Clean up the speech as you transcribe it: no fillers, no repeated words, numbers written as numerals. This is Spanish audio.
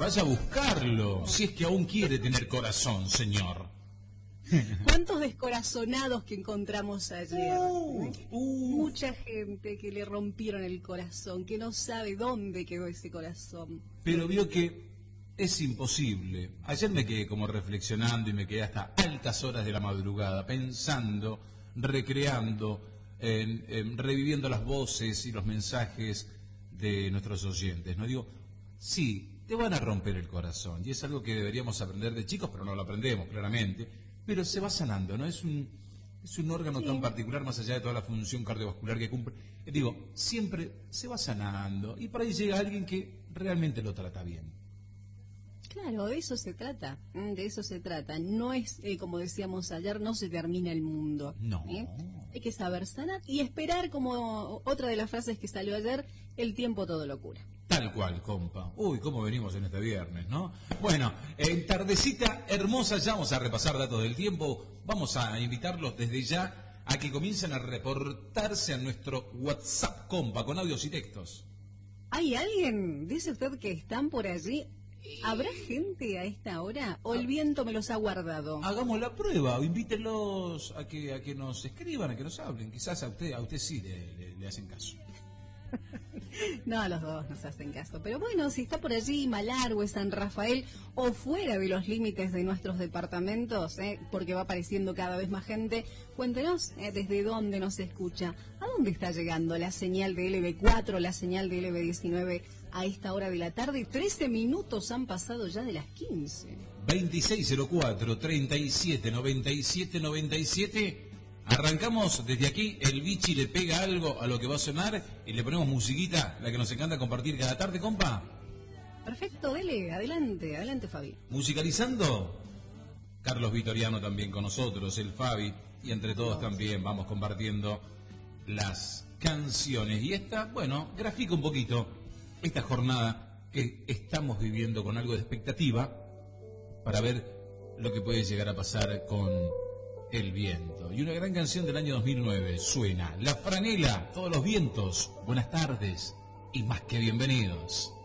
vaya a buscarlo, si es que aún quiere tener corazón, señor. ¿Cuántos descorazonados que encontramos ayer? Mucha gente que le rompieron el corazón, que no sabe dónde quedó ese corazón. Pero vio que es imposible. Ayer me quedé como reflexionando y me quedé hasta altas horas de la madrugada, pensando, recreando, reviviendo las voces y los mensajes de nuestros oyentes. No digo, sí, te van a romper el corazón, y es algo que deberíamos aprender de chicos, pero no lo aprendemos claramente. Pero se va sanando, ¿no? Es un órgano tan particular, más allá de toda la función cardiovascular que cumple. Digo, siempre se va sanando y por ahí llega alguien que realmente lo trata bien. Claro, de eso se trata, de eso se trata. No es, como decíamos ayer, no se termina el mundo. No. Hay que saber sanar y esperar, como otra de las frases que salió ayer, el tiempo todo lo cura. Tal cual, compa. Uy, cómo venimos en este viernes, ¿no? Bueno, en tardecita hermosa ya vamos a repasar datos del tiempo. Vamos a invitarlos desde ya a que comiencen a reportarse a nuestro WhatsApp, compa, con audios y textos. ¿Hay alguien? ¿Dice usted que están por allí? ¿Habrá gente a esta hora? ¿O el viento me los ha guardado? Hagamos la prueba, invítenlos a que nos escriban, a que nos hablen. Quizás a usted sí le hacen caso. No, a los dos nos hacen caso. Pero bueno, si está por allí Malargüe, San Rafael o fuera de los límites de nuestros departamentos, porque va apareciendo cada vez más gente, cuéntenos desde dónde nos escucha. ¿A dónde está llegando la señal de LB4, la señal de LB19 a esta hora de la tarde? 13 minutos han pasado ya de las 15. 2604 37 97 97. Arrancamos desde aquí, el bichi le pega algo a lo que va a sonar y le ponemos musiquita, la que nos encanta compartir cada tarde, compa. Perfecto, dele, adelante Fabi. Musicalizando, Carlos Vitoriano también con nosotros, el Fabi, y entre todos también vamos compartiendo las canciones. Y bueno, grafica un poquito esta jornada que estamos viviendo con algo de expectativa para ver lo que puede llegar a pasar con el viento. Y una gran canción del año 2009 suena, La Franela, Todos los vientos. Buenas tardes y más que bienvenidos.